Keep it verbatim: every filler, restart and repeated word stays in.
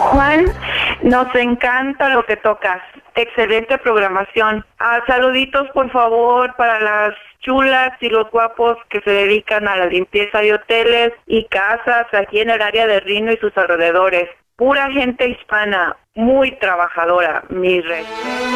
Juan, nos encanta lo que tocas. Excelente programación. Ah, saluditos, por favor, para las chulas y los guapos que se dedican a la limpieza de hoteles y casas aquí en el área de Reno y sus alrededores. Pura gente hispana, muy trabajadora, mi respeto.